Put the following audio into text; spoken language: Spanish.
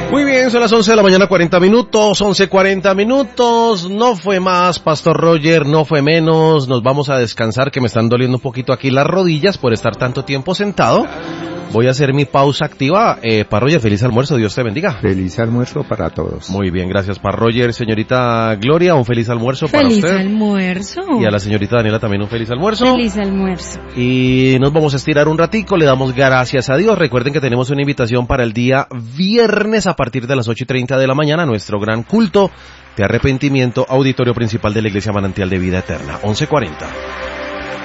Muy bien, son las 11 de la mañana, 40 minutos, 11:40 minutos, no fue más, Pastor Roger, no fue menos, nos vamos a descansar, que me están doliendo un poquito aquí las rodillas por estar tanto tiempo sentado. Voy a hacer mi pausa activa. Pastor Roger, feliz almuerzo, Dios te bendiga. Feliz almuerzo para todos. Muy bien, gracias, Pastor Roger. Señorita Gloria, un feliz almuerzo para usted. Feliz almuerzo. Y a la señorita Daniela también un feliz almuerzo. Feliz almuerzo. Y nos vamos a estirar un ratico, le damos gracias a Dios. Recuerden que tenemos una invitación para el día viernes a partir de las 8:30 de la mañana, nuestro gran culto de arrepentimiento, auditorio principal de la Iglesia Manantial de Vida Eterna, 11:40.